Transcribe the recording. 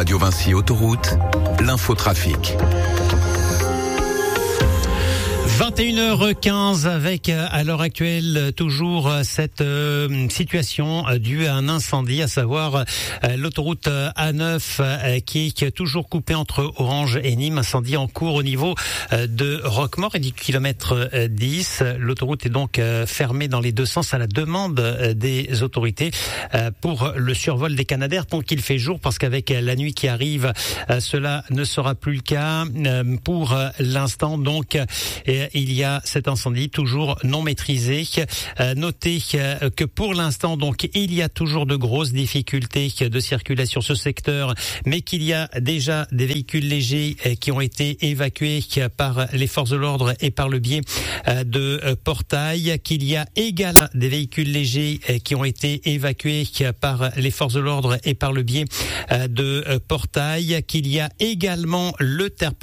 Radio Vinci Autoroute, l'infotrafic. 21h15 avec à l'heure actuelle toujours cette situation due à un incendie, à savoir l'autoroute A9 qui est toujours coupée entre Orange et Nîmes. Incendie en cours au niveau de Roquemaure et du kilomètre 10. L'autoroute est donc fermée dans les deux sens à la demande des autorités pour le survol des Canadaires tant qu'il fait jour, parce qu'avec la nuit qui arrive, cela ne sera plus le cas pour l'instant. Donc il y a cet incendie toujours non maîtrisé. Notez que pour l'instant, donc, il y a toujours de grosses difficultés de circulation sur ce secteur, mais qu'il y a déjà des véhicules légers qui ont été évacués par les forces de l'ordre et par le biais de portails, qu'il y a également des véhicules légers qui ont été évacués par les forces de l'ordre et par le biais de portails, qu'il y a également le terre-plein